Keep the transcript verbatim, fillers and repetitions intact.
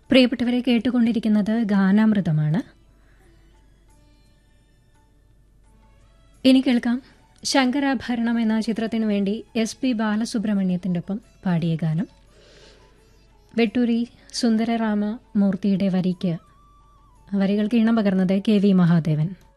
പ്രിയപ്പെട്ടവരെ, കേട്ടുകൊണ്ടിരിക്കുന്നത് ഗാനാമൃതമാണ്. ഇനി കേൾക്കാം ശങ്കരാഭരണം എന്ന ചിത്രത്തിനു വേണ്ടി എസ് പി ബാലസുബ്രഹ്മണ്യത്തിൻ്റെ ഒപ്പം പാടിയ ഗാനം. വെട്ടൂരി സുന്ദരരാമ മൂർത്തിയുടെ വരിക്ക് വരികൾക്ക് ഈണം പകർന്നത് കെ വി മഹാദേവൻ.